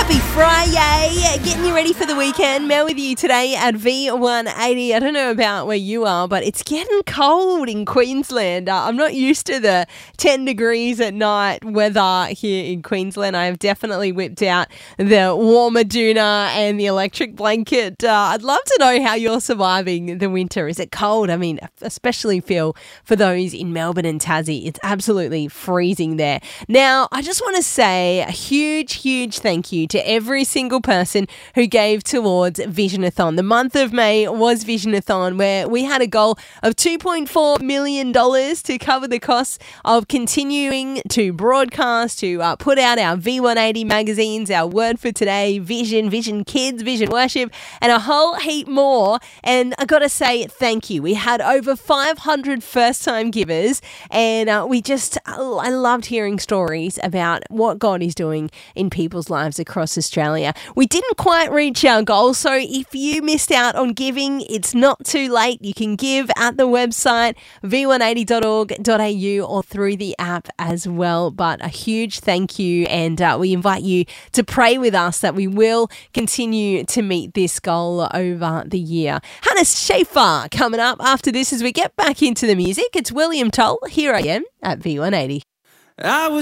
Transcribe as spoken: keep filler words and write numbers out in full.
Happy Friday, getting you ready for the weekend. Mel with you today at V one eighty. I don't know about where you are, but it's getting cold in Queensland. Uh, I'm not used to the ten degrees at night weather here in Queensland. I have definitely whipped out the warmer doona and the electric blanket. Uh, I'd love to know how you're surviving the winter. Is it cold? I mean, especially feel for those in Melbourne and Tassie. It's absolutely freezing there. Now, I just want to say a huge, huge thank you to every single person who gave towards Visionathon. The month of May was Visionathon, where we had a goal of two point four million dollars to cover the costs of continuing to broadcast, to uh, put out our V one eighty magazines, our Word for Today, Vision, Vision Kids, Vision Worship, and a whole heap more. And I got to say thank you. We had over five hundred first-time givers, and uh, we just, I loved hearing stories about what God is doing in people's lives across Australia. We didn't quite reach our goal, so if you missed out on giving, it's not too late. You can give at the website v one eighty dot org dot a u or through the app as well. But a huge thank you, and uh, we invite you to pray with us that we will continue to meet this goal over the year. Hannah Schaefer coming up after this as we get back into the music. It's William Toll. Here I am at V one eighty. I was